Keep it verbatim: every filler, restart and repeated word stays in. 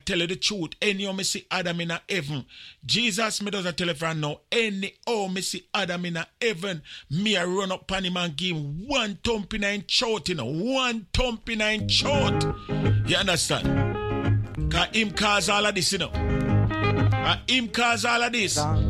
tell you the truth. Any oh me see Adam in a heaven. Jesus me doesn't tell you for now. Any oh me see Adam in a heaven. Me I run up on him and give him one thump in a throat, you know. One thump in a throat. You understand? Cause him cause all of this, you know. And him cause all of this.